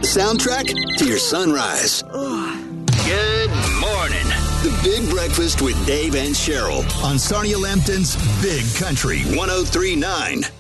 soundtrack to your sunrise. Good morning. The Big Breakfast with Dave and Cheryl on Sarnia Lambton's Big Country 103.9.